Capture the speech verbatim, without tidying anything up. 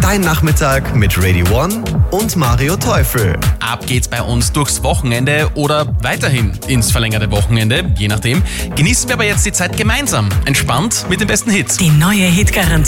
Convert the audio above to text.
Dein Nachmittag mit Radio One und Mario Teufel. Ab geht's bei uns durchs Wochenende oder weiterhin ins verlängerte Wochenende, je nachdem. Genießen wir aber jetzt die Zeit gemeinsam, entspannt mit den besten Hits. Die neue Hitgarantie.